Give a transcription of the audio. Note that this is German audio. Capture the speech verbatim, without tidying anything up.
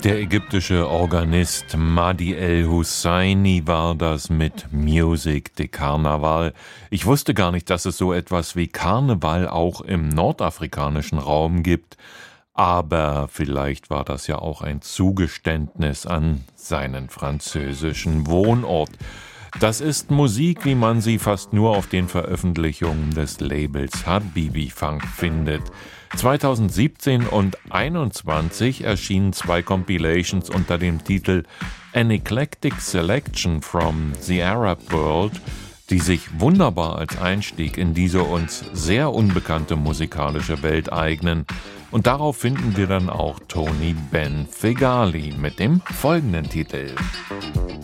Der ägyptische Organist Mahdi el-Husseini war das mit Music de Carnaval. Ich wusste gar nicht, dass es so etwas wie Karneval auch im nordafrikanischen Raum gibt. Aber vielleicht war das ja auch ein Zugeständnis an seinen französischen Wohnort. Das ist Musik, wie man sie fast nur auf den Veröffentlichungen des Labels Habibi Funk findet. zweitausendsiebzehn und einundzwanzig erschienen zwei Compilations unter dem Titel An Eclectic Selection from the Arab World, die sich wunderbar als Einstieg in diese uns sehr unbekannte musikalische Welt eignen. Und darauf finden wir dann auch Tony Ben Feghali mit dem folgenden Titel.